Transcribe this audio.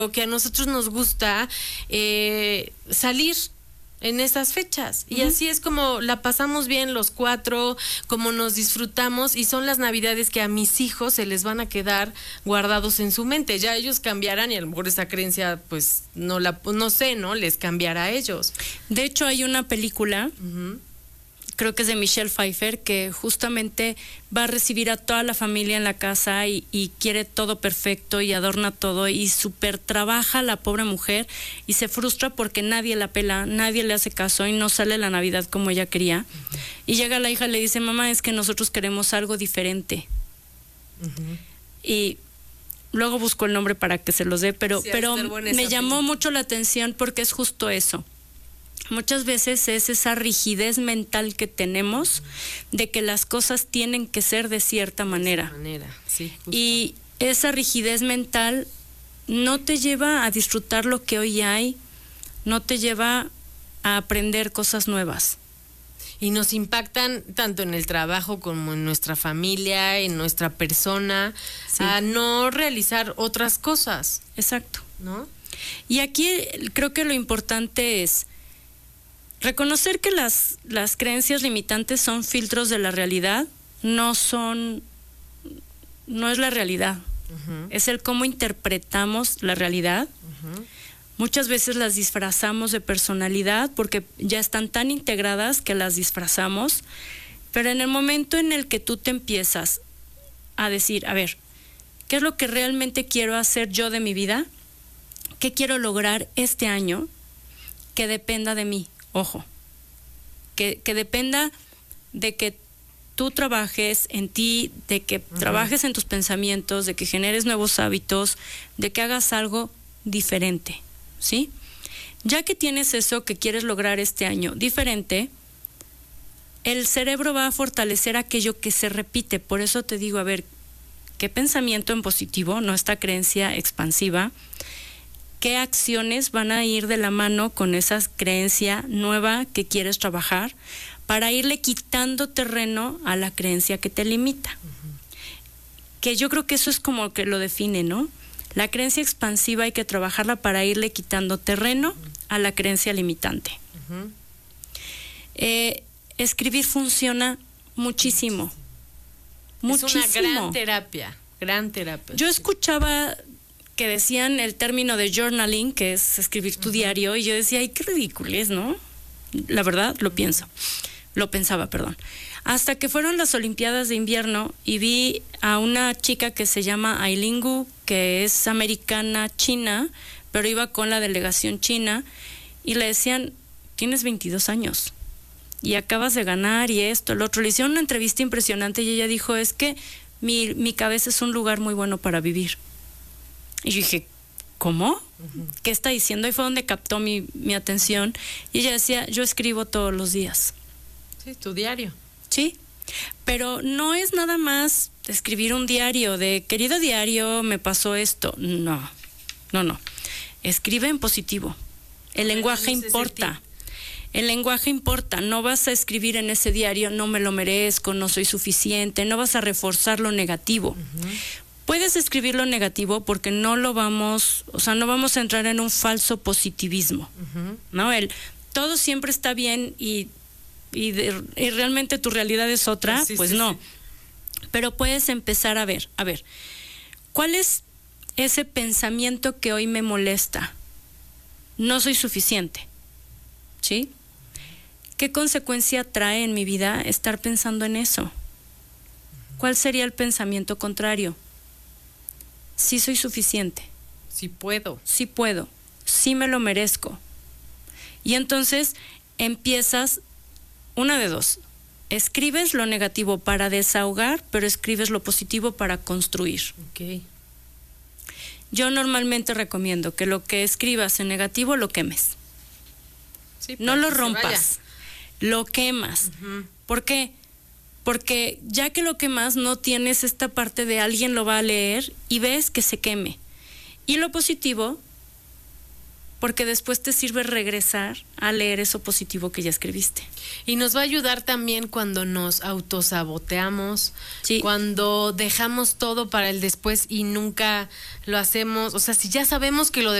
que a nosotros nos gusta salir en esas fechas. Y así es como la pasamos bien los 4, como nos disfrutamos, y son las navidades que a mis hijos se les van a quedar guardados en su mente. Ya ellos cambiarán y a lo mejor esa creencia pues no sé, ¿no? Les cambiará a ellos. De hecho hay una película, creo que es de Michelle Pfeiffer, que justamente va a recibir a toda la familia en la casa y quiere todo perfecto y adorna todo y súper trabaja la pobre mujer y se frustra porque nadie la pela, nadie le hace caso y no sale la Navidad como ella quería. Y llega la hija y le dice, mamá, es que nosotros queremos algo diferente. Y luego busco el nombre para que se los dé, pero me llamó mucho la atención porque es justo eso. Muchas veces es esa rigidez mental que tenemos de que las cosas tienen que ser de cierta manera. Sí, y esa rigidez mental no te lleva a disfrutar lo que hoy hay, no te lleva a aprender cosas nuevas. Y nos impactan tanto en el trabajo como en nuestra familia, en nuestra persona, a no realizar otras cosas. Exacto. ¿No? Y aquí creo que lo importante es reconocer que las creencias limitantes son filtros de la realidad, no es la realidad, es el cómo interpretamos la realidad. Muchas veces las disfrazamos de personalidad porque ya están tan integradas que las disfrazamos, pero en el momento en el que tú te empiezas a decir, a ver, ¿qué es lo que realmente quiero hacer yo de mi vida? ¿Qué quiero lograr este año que dependa de mí? Ojo, que dependa de que tú trabajes en ti, de que trabajes en tus pensamientos, de que generes nuevos hábitos, de que hagas algo diferente, ¿sí? Ya que tienes eso que quieres lograr este año diferente, el cerebro va a fortalecer aquello que se repite. Por eso te digo, a ver, ¿qué pensamiento en positivo, no esta creencia expansiva? ¿Qué acciones van a ir de la mano con esa creencia nueva que quieres trabajar para irle quitando terreno a la creencia que te limita? Que yo creo que eso es como que lo define, ¿no? La creencia expansiva hay que trabajarla para irle quitando terreno a la creencia limitante. Escribir funciona muchísimo. Muchísimo. Es una gran terapia. Yo escuchaba que decían el término de journaling, que es escribir tu diario, y yo decía, ay, qué ridiculez, ¿no? La verdad, lo pensaba, hasta que fueron las Olimpiadas de Invierno y vi a una chica que se llama Aileen Gu, que es americana china, pero iba con la delegación china, y le decían, tienes 22 años y acabas de ganar y esto, el otro. Le hicieron una entrevista impresionante y ella dijo, es que mi cabeza es un lugar muy bueno para vivir. Y yo dije, ¿cómo? ¿Qué está diciendo? Y fue donde captó mi atención. Y ella decía, yo escribo todos los días. Sí, tu diario. Sí, pero no es nada más escribir un diario de, querido diario, me pasó esto. No. Escribe en positivo. El lenguaje importa. El lenguaje importa. No vas a escribir en ese diario, no me lo merezco, no soy suficiente. No vas a reforzar lo negativo. Puedes escribir lo negativo porque no vamos a entrar en un falso positivismo, ¿no? Todo siempre está bien y realmente tu realidad es otra, no. Pero puedes empezar a ver, ¿cuál es ese pensamiento que hoy me molesta? No soy suficiente, ¿sí? ¿Qué consecuencia trae en mi vida estar pensando en eso? ¿Cuál sería el pensamiento contrario? Sí soy suficiente. Sí puedo. Sí me lo merezco. Y entonces empiezas, una de dos. Escribes lo negativo para desahogar, pero escribes lo positivo para construir. Okay. Yo normalmente recomiendo que lo que escribas en negativo lo quemes. Sí, no lo rompas, lo quemas. ¿Por qué? Porque ya que lo quemas no tienes esta parte de alguien lo va a leer y ves que se queme. Y lo positivo porque después te sirve regresar a leer eso positivo que ya escribiste. Y nos va a ayudar también cuando nos autosaboteamos, Sí. cuando dejamos todo para el después y nunca lo hacemos. O sea, si ya sabemos que lo